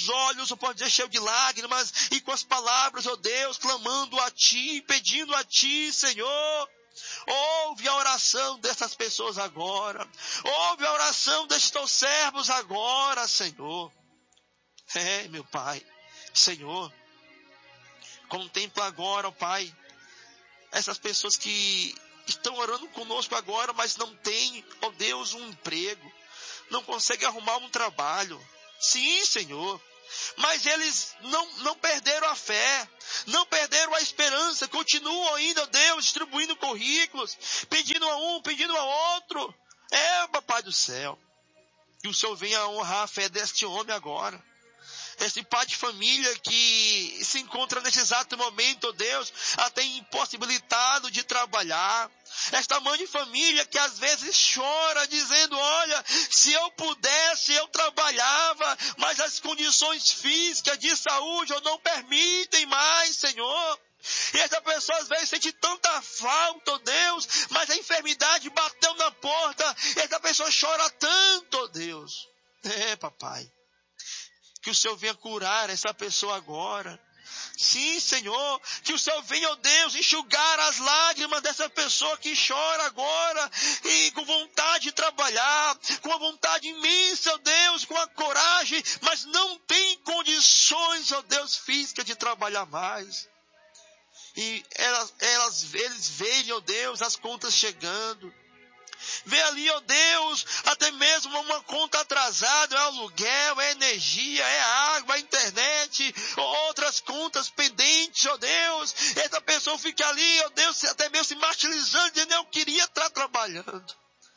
os olhos, pode dizer, cheio de lágrimas, e com as palavras, ó Deus, clamando a Ti, pedindo a Ti, Senhor. Ouve a oração dessas pessoas agora. Ouve a oração destes teus servos agora, Senhor. Meu Pai, Senhor, contempla agora, ó Pai, essas pessoas que estão orando conosco agora, mas não têm, ó Deus, um emprego, não conseguem arrumar um trabalho. Sim, Senhor, mas eles não perderam a fé, não perderam a esperança, continuam ainda, ó Deus, distribuindo currículos, pedindo a um, pedindo a outro. Papai do céu, que o Senhor venha honrar a fé deste homem agora. Esse pai de família que se encontra nesse exato momento, ó Deus, até impossibilitado de trabalhar. Esta mãe de família que às vezes chora dizendo, olha, se eu pudesse eu trabalhava, mas as condições físicas de saúde não permitem mais, Senhor. E essa pessoa às vezes sente tanta falta, ó Deus, mas a enfermidade bateu na porta, e essa pessoa chora tanto, ó Deus. Papai, que o Senhor venha curar essa pessoa agora. Sim, Senhor, que o Senhor venha, ó Deus, enxugar as lágrimas dessa pessoa que chora agora, e com vontade de trabalhar, com a vontade imensa, ó Deus, com a coragem, mas não tem condições, ó Deus, físicas de trabalhar mais. E eles veem, ó Deus, as contas chegando. Vê ali, ó Deus, até mesmo uma conta atrasada, é aluguel, é energia, é água, é internet, outras contas pendentes, ó Deus. Essa pessoa fica ali, ó Deus, até mesmo se martirizando, dizendo, eu queria estar trabalhando.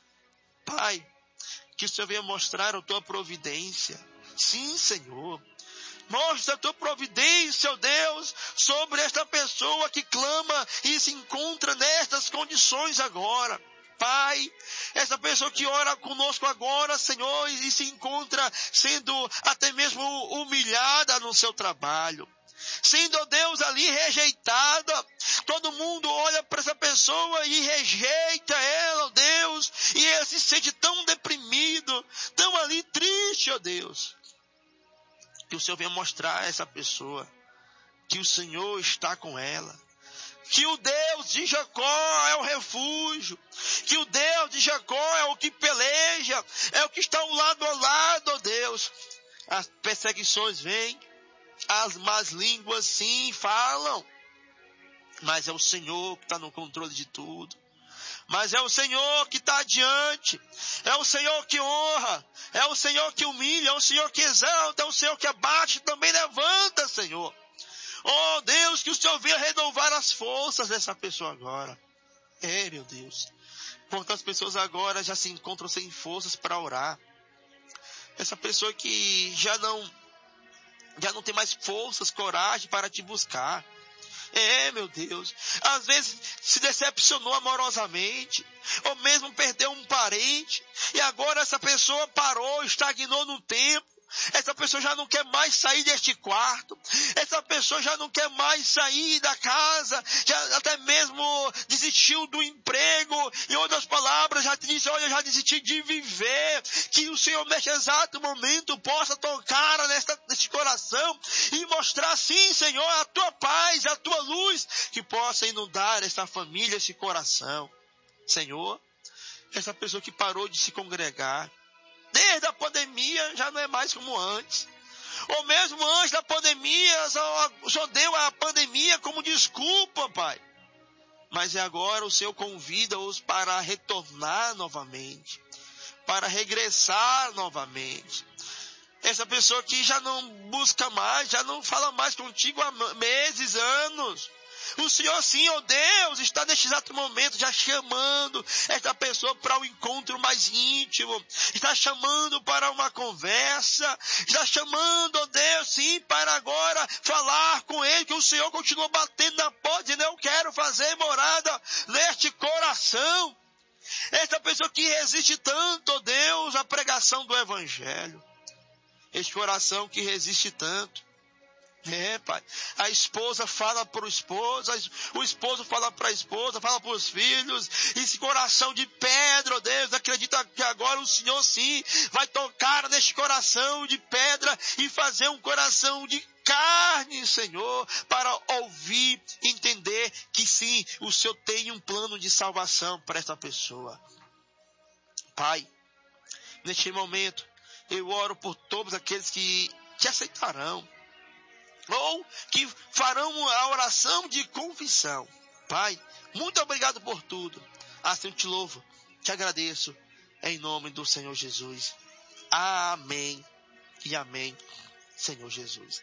Pai, que o Senhor venha mostrar a tua providência. Sim, Senhor. Mostra a tua providência, ó Deus, sobre esta pessoa que clama e se encontra nestas condições agora. Pai, essa pessoa que ora conosco agora, Senhor, e se encontra sendo até mesmo humilhada no seu trabalho, sendo, ó Deus, ali rejeitada. Todo mundo olha para essa pessoa e rejeita ela, ó Deus, e ela se sente tão deprimido, tão ali triste, ó Deus. Que o Senhor venha mostrar a essa pessoa que o Senhor está com ela, que o Deus de Jacó é o refúgio, que o Deus de Jacó é o que peleja, é o que está ao lado a lado, ó Deus. As perseguições vêm, as más línguas sim falam, mas é o Senhor que está no controle de tudo. Mas é o Senhor que está adiante, é o Senhor que honra, é o Senhor que humilha, é o Senhor que exalta, é o Senhor que abate e também levanta, Senhor. Oh Deus, que o Senhor venha renovar as forças dessa pessoa agora. Meu Deus, quantas pessoas agora já se encontram sem forças para orar. Essa pessoa que já não tem mais forças, coragem para te buscar. Meu Deus, às vezes se decepcionou amorosamente, ou mesmo perdeu um parente, e agora essa pessoa parou, estagnou no tempo. Essa pessoa já não quer mais sair deste quarto. Essa pessoa já não quer mais sair da casa. Já até mesmo desistiu do emprego. Em outras palavras, já disse, olha, já desisti de viver. Que o Senhor, neste exato momento, possa tocar neste coração e mostrar, sim, Senhor, a tua paz, a tua luz, que possa inundar esta família, esse coração. Senhor, essa pessoa que parou de se congregar, desde a pandemia já não é mais como antes. Ou mesmo antes da pandemia, só deu a pandemia como desculpa, Pai. Mas agora o Senhor convida-os para retornar novamente, para regressar novamente. Essa pessoa que já não busca mais, já não fala mais contigo há meses, anos. O Senhor, sim, ó Deus, está neste exato momento já chamando esta pessoa para um encontro mais íntimo, está chamando para uma conversa, está chamando, ó Deus, sim, para agora falar com Ele, que o Senhor continua batendo na porta, dizendo, eu quero fazer morada neste coração. Esta pessoa que resiste tanto, ó Deus, à pregação do Evangelho, este coração que resiste tanto. Pai. A esposa fala para o esposo fala para a esposa, fala para os filhos. Esse coração de pedra, ó Deus, acredita que agora o Senhor sim vai tocar neste coração de pedra e fazer um coração de carne, Senhor, para ouvir, entender que sim, o Senhor tem um plano de salvação para esta pessoa. Pai, neste momento, eu oro por todos aqueles que te aceitarão, ou que farão a oração de confissão. Pai, muito obrigado por tudo. Assim eu te louvo, te agradeço, em nome do Senhor Jesus. Amém e amém, Senhor Jesus.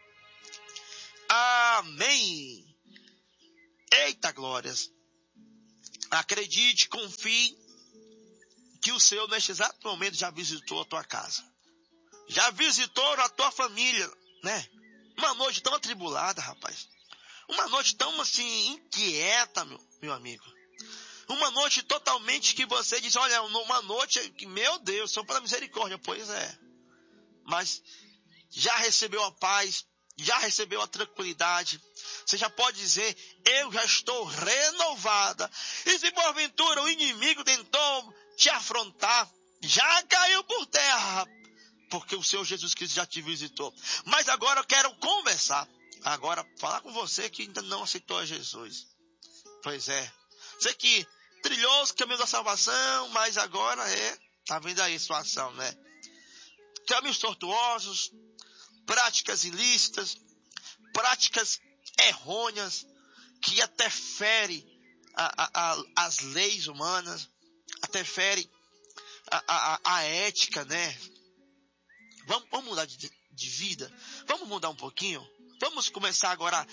Amém. Eita glórias. Acredite, confie, que o Senhor neste exato momento já visitou a tua casa. Já visitou a tua família, né? Uma noite tão atribulada, rapaz. Uma noite tão assim, inquieta, meu amigo. Uma noite totalmente que você diz, olha, uma noite que, meu Deus, só pela misericórdia. Pois é. Mas já recebeu a paz, já recebeu a tranquilidade. Você já pode dizer, eu já estou renovada. E se porventura o inimigo tentou te afrontar, já caiu por terra, porque o Senhor Jesus Cristo já te visitou. Mas agora eu quero conversar. Agora, falar com você que ainda não aceitou a Jesus. Pois é. Você que trilhou os caminhos da salvação, mas agora tá vendo aí a situação, né? Caminhos tortuosos, práticas ilícitas, práticas errôneas, que até ferem as leis humanas, até ferem a ética, né? Vamos mudar de vida? Vamos mudar um pouquinho? Vamos começar agora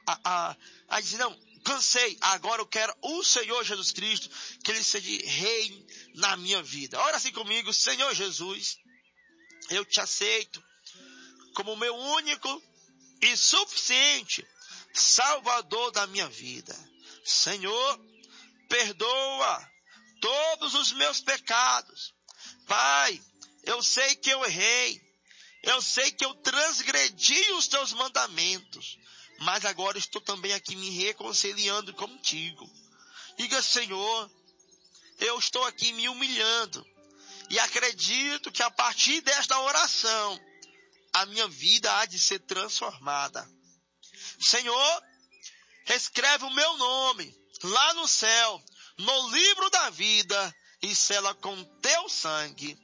a dizer, não, cansei, agora eu quero o Senhor Jesus Cristo, que Ele seja rei na minha vida. Ora assim comigo, Senhor Jesus, eu te aceito como meu único e suficiente Salvador da minha vida. Senhor, perdoa todos os meus pecados. Pai, eu sei que eu errei, eu sei que eu transgredi os teus mandamentos, mas agora estou também aqui me reconciliando contigo. Diga, Senhor, eu estou aqui me humilhando e acredito que a partir desta oração, a minha vida há de ser transformada. Senhor, escreve o meu nome lá no céu, no livro da vida, e sela com teu sangue.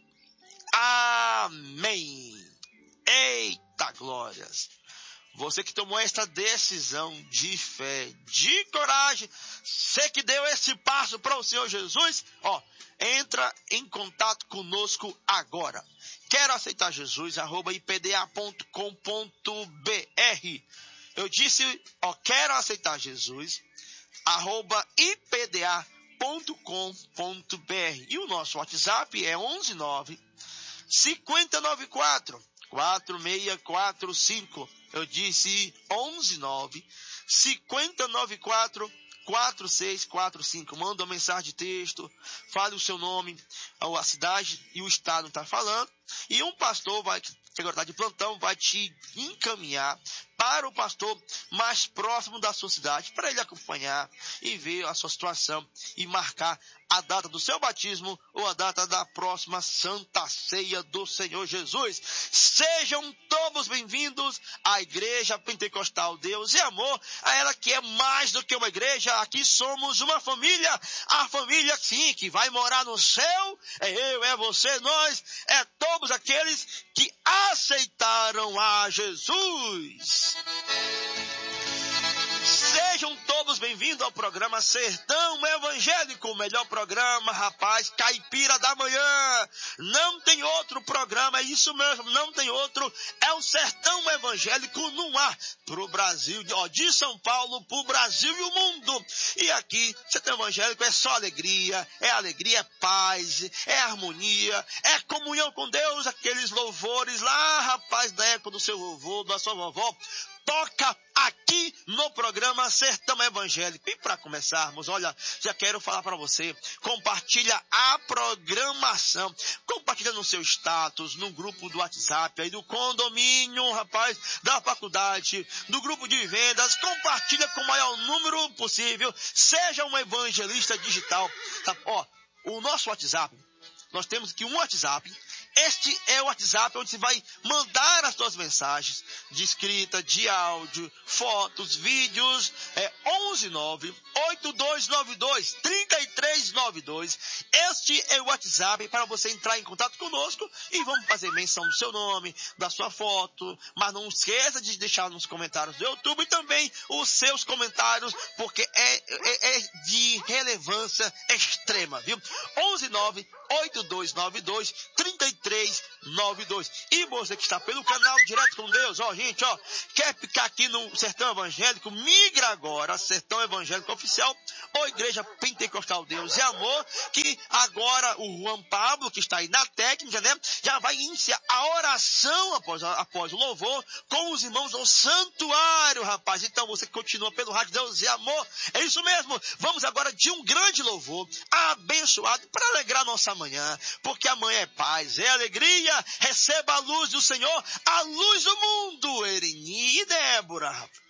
Amém. Eita glórias. Você que tomou esta decisão de fé, de coragem, você que deu esse passo para o Senhor Jesus, entra em contato conosco agora. Quero aceitar Jesus, @ipda.com.br. Eu disse, quero aceitar Jesus, @ipda.com.br. E o nosso WhatsApp é 119 5094 4645. Eu disse 119 5094 4645. Manda uma mensagem de texto, fale o seu nome, a cidade e o estado está falando. E um pastor que agora está de plantão, vai te encaminhar para o pastor mais próximo da sua cidade, para ele acompanhar e ver a sua situação e marcar a data do seu batismo ou a data da próxima Santa Ceia do Senhor Jesus. Sejam todos bem-vindos à Igreja Pentecostal Deus e Amor, a ela que é mais do que uma igreja. Aqui somos uma família, a família sim, que vai morar no céu. É eu, é você, nós, é todos aqueles que aceitaram a Jesus. Sejam todos bem-vindos ao programa Sertão Evangélico, o melhor programa, rapaz, caipira da manhã. Não tem outro programa, é isso mesmo, não tem outro. É o Sertão Evangélico no ar, pro Brasil, de São Paulo, pro Brasil e o mundo. E aqui, Sertão Evangélico é só alegria, é paz, é harmonia, é comunhão com Deus, aqueles louvores lá, rapaz, da época do seu vovô, da sua vovó. toca aqui no programa Sertão Evangélico. E para começarmos, olha, já quero falar para você, compartilha a programação, compartilha no seu status, no grupo do WhatsApp, aí do condomínio, rapaz, da faculdade, do grupo de vendas, compartilha com o maior número possível, seja um evangelista digital, tá? Ó, o nosso WhatsApp, nós temos aqui um WhatsApp. Este é o WhatsApp onde você vai mandar as suas mensagens de escrita, de áudio, fotos, vídeos. 119-8292-3392. Este é o WhatsApp para você entrar em contato conosco e vamos fazer menção do seu nome, da sua foto. Mas não esqueça de deixar nos comentários do YouTube também os seus comentários, porque é de relevância extrema, viu? 119-8292-3392. E você que está pelo canal Direto com Deus, ó, gente, ó, quer ficar aqui no Sertão Evangélico? Migra agora, Sertão Evangélico Oficial, ou Igreja Pentecostal Deus e Amor, que agora o Juan Pablo, que está aí na técnica, né, já vai iniciar a oração após o louvor com os irmãos do santuário, rapaz. Então você que continua pelo Rádio Deus e Amor, é isso mesmo. Vamos agora de um grande louvor abençoado para alegrar nossa manhã, porque amanhã é paz, é alegria. Receba a luz do Senhor, a luz do mundo. Ereni e Débora.